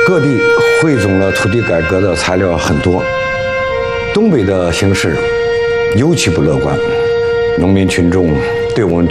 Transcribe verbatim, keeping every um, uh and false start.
各地汇总了土地改革的材料很多，东北的形势尤其不乐观，农民群众对我们